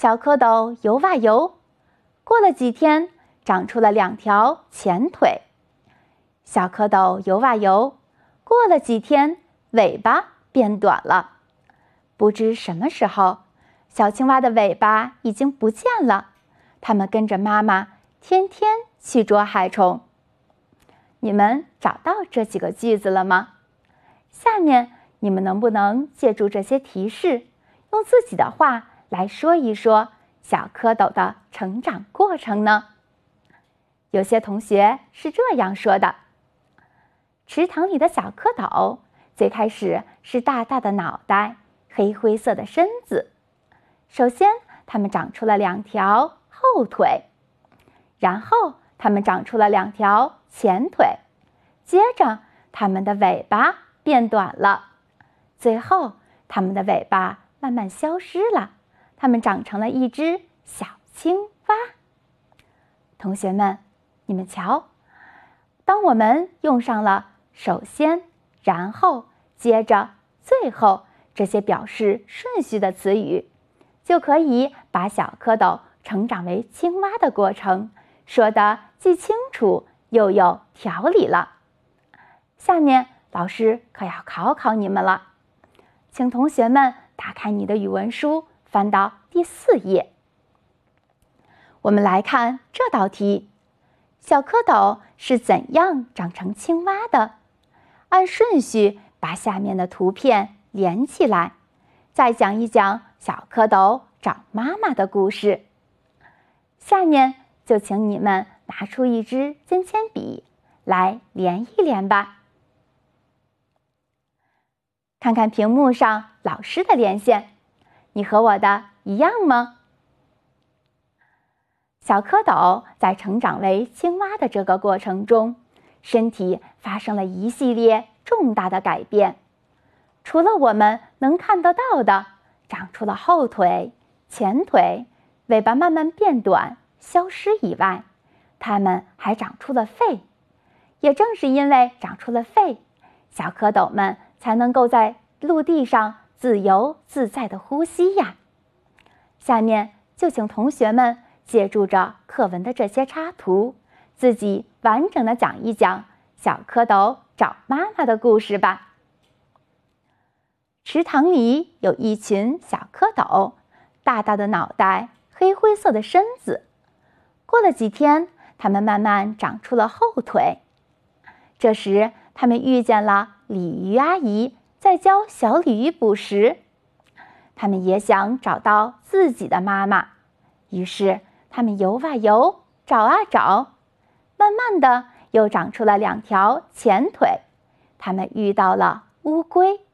小蝌蚪游啊游，过了几天，长出了2条前腿。小蝌蚪游啊游，过了几天，尾巴变短了。不知什么时候，小青蛙的尾巴已经不见了。它们跟着妈妈，天天去捉害虫。你们找到这几个句子了吗？下面你们能不能借助这些提示，用自己的话来说一说小蝌蚪的成长过程呢？有些同学是这样说的：池塘里的小蝌蚪最开始是大大的脑袋，黑灰色的身子。首先，它们长出了2条后腿，然后它们长出了2条前腿，接着它们的尾巴变短了，最后它们的尾巴慢慢消失了，它们长成了一只小青蛙。同学们，你们瞧，当我们用上了首先、然后、接着、最后这些表示顺序的词语，就可以把小蝌蚪成长为青蛙的过程说得既清楚又有条理了。下面老师可要考考你们了，请同学们打开你的语文书，翻到第4页。我们来看这道题：小蝌蚪是怎样长成青蛙的？按顺序把下面的图片连起来，再讲一讲小蝌蚪找妈妈的故事。下面就请你们拿出一支尖铅笔来连一连吧。看看屏幕上老师的连线，你和我的一样吗？小蝌蚪在成长为青蛙的这个过程中，身体发生了一系列重大的改变。除了我们能看得到的，长出了后腿、前腿，尾巴慢慢变短、消失以外，它们还长出了肺。也正是因为长出了肺，小蝌蚪们才能够在陆地上自由自在地呼吸呀。下面就请同学们借助着课文的这些插图，自己完整地讲一讲小蝌蚪找妈妈的故事吧。池塘里有一群小蝌蚪，大大的脑袋，黑灰色的身子。过了几天，它们慢慢长出了后腿。这时，它们遇见了鲤鱼阿姨在教小鲤鱼捕食。它们也想找到自己的妈妈，于是它们游啊游，找啊找，慢慢的又长出了2条前腿。它们遇到了乌龟。